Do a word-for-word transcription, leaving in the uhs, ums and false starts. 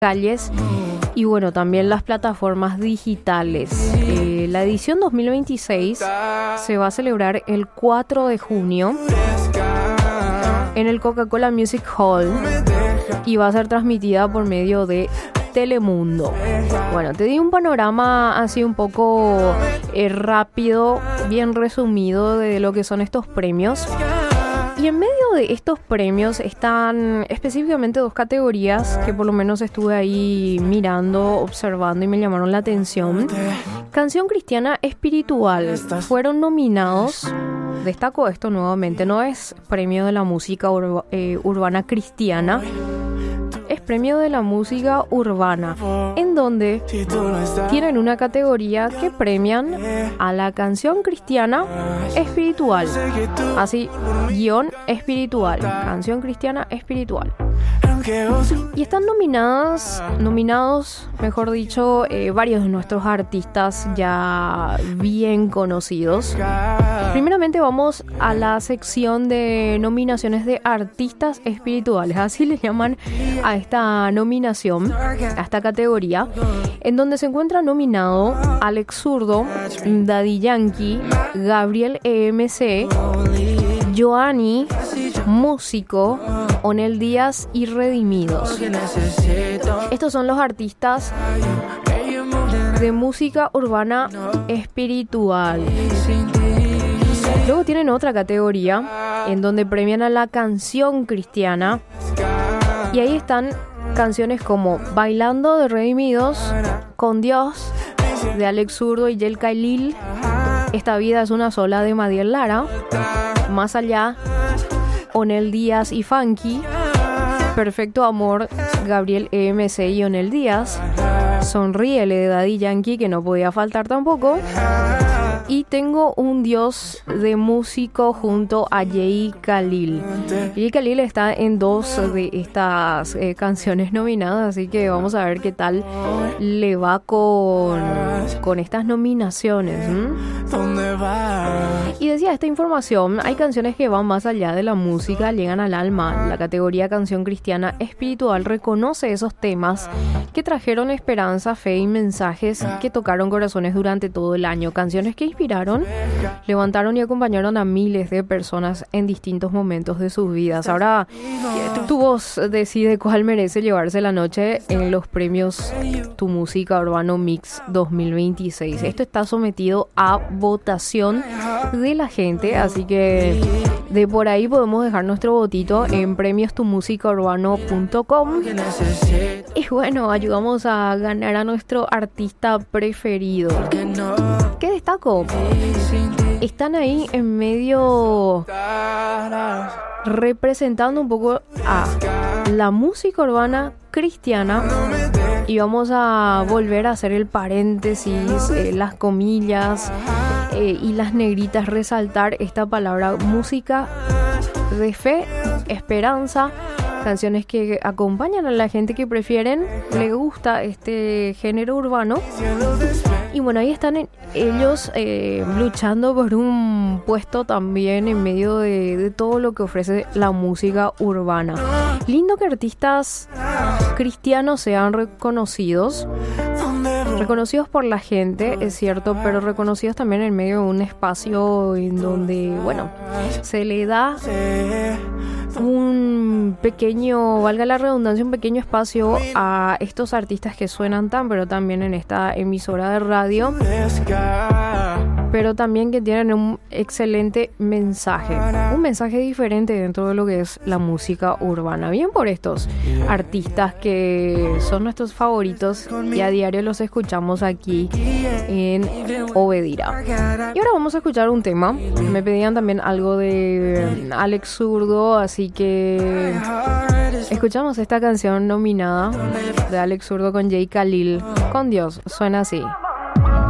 calles y bueno, también las plataformas digitales. Eh, la edición dos mil veintiséis se va a celebrar el cuatro de junio en el Coca-Cola Music Hall y va a ser transmitida por medio de Telemundo. Bueno, te di un panorama así un poco eh, rápido, bien resumido de lo que son estos premios. Y en medio de estos premios están específicamente dos categorías que por lo menos estuve ahí mirando, observando y me llamaron la atención. Canción cristiana espiritual. Fueron nominados, destaco esto nuevamente, no es premio de la música urba, eh, urbana cristiana, es premio de la música urbana, en donde tienen una categoría que premian a la canción cristiana espiritual. Así, guión espiritual, canción cristiana espiritual. Y están nominadas, nominados, mejor dicho, eh, varios de nuestros artistas ya bien conocidos. Primeramente vamos a la sección de nominaciones de artistas espirituales, así le llaman a esta nominación, a esta categoría, en donde se encuentra nominado Alex Zurdo, Daddy Yankee, Gabriel E M C, Joanny, Músico, Onel Díaz y Redimidos. Estos son los artistas de música urbana espiritual. Luego tienen otra categoría en donde premian a la canción cristiana y ahí están canciones como Bailando de Redimidos, Con Dios de Alex Zurdo y Yel Khalil, Esta vida es una sola de Madiel Lara, Más allá, Onel Díaz y Funky, Perfecto Amor, Gabriel E M C y Onel Díaz, Sonríele de Daddy Yankee, que no podía faltar tampoco, y Tengo un Dios de Músico junto a Yel Khalil. Yel Khalil está en dos de estas eh, canciones nominadas, así que vamos a ver qué tal le va con, con estas nominaciones. ¿Mm? Y decía esta información, hay canciones que van más allá de la música, llegan al alma. La categoría canción cristiana espiritual reconoce esos temas que trajeron esperanza, fe y mensajes que tocaron corazones durante todo el año. Canciones que inspiraron, levantaron y acompañaron a miles de personas en distintos momentos de sus vidas. Ahora tu voz decide cuál merece llevarse la noche en los premios Tu Música Urbano Mix dos mil veintiséis. Esto está sometido a votación de la gente, así que de por ahí podemos dejar nuestro votito en premios tu música urbano punto com. Y bueno, ayudamos a ganar a nuestro artista preferido. ¿Qué destaco? Están ahí en medio representando un poco a la música urbana cristiana. Y vamos a volver a hacer el paréntesis, eh, las comillas eh, y las negritas, resaltar esta palabra: música de fe, esperanza, canciones que acompañan a la gente que prefieren, le gusta este género urbano. Y bueno, ahí están ellos eh, luchando por un puesto también en medio de, de todo lo que ofrece la música urbana. Lindo que artistas cristianos sean reconocidos, reconocidos por la gente, es cierto, pero reconocidos también en medio de un espacio en donde, bueno, se le da un pequeño, valga la redundancia, un pequeño espacio a estos artistas que suenan tan, pero también en esta emisora de radio, pero también que tienen un excelente mensaje, un mensaje diferente dentro de lo que es la música urbana. Bien por estos artistas que son nuestros favoritos y a diario los escuchamos aquí en Obedira. Y ahora vamos a escuchar un tema. Me pedían también algo de Alex Zurdo, así que escuchamos esta canción nominada de Alex Zurdo con Yel Khalil, Con Dios. Suena así.